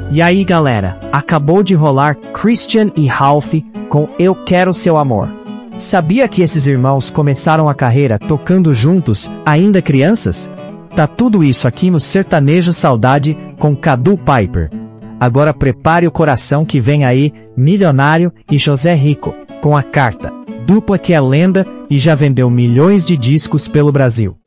E aí galera, acabou de rolar Christian e Ralph com Eu Quero Seu Amor. Sabia que esses irmãos começaram a carreira tocando juntos, ainda crianças? Tá tudo isso aqui no Sertanejo Saudade com Cadu Piper. Agora prepare o coração que vem aí Milionário e José Rico, com A Carta, dupla que é lenda e já vendeu milhões de discos pelo Brasil.